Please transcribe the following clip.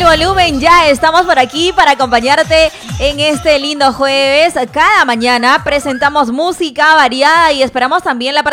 volumen, ya estamos por aquí para acompañarte en este lindo jueves. Cada mañana presentamos música variada y esperamos también la